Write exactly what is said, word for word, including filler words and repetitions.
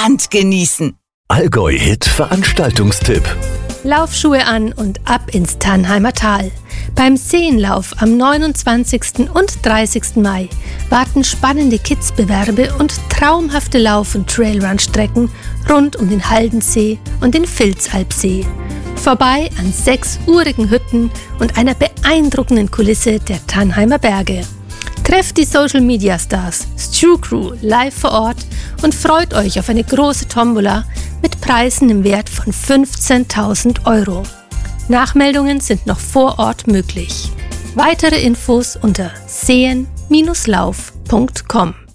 entspannt genießen. Allgäu-Hit Veranstaltungstipp. Laufschuhe an und ab ins Tannheimer Tal. Beim Seenlauf am neunundzwanzigsten und dreißigsten Mai warten spannende Kids-Bewerbe und traumhafte Lauf- und Trailrun-Strecken rund um den Haldensee und den Vilzalpsee. Vorbei an sechs urigen Hütten und einer beeindruckenden Kulisse der Tannheimer Berge. Trefft die Social-Media-Stars Stu Crew live vor Ort und freut euch auf eine große Tombola mit Preisen im Wert von fünfzehntausend Euro. Nachmeldungen sind noch vor Ort möglich. Weitere Infos unter seen Bindestrich lauf Punkt com.